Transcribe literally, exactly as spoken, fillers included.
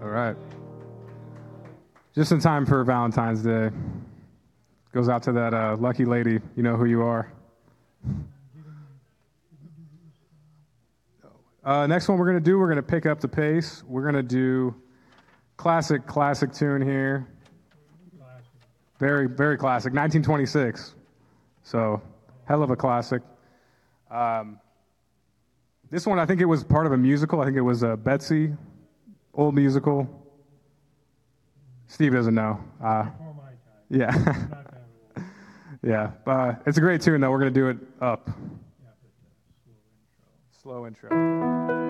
All right. Just in time for Valentine's Day. Goes out to that uh, lucky lady. You know who you are. Uh, next one we're going to do, we're going to pick up the pace. We're going to do classic, classic tune here. Very, very classic. nineteen twenty-six. So, hell of a classic. Um, this one, I think it was part of a musical. I think it was uh, Betsy, old musical. Steve doesn't know. Uh, yeah. yeah. Uh, it's a great tune, though. We're going to do it up. Slow intro.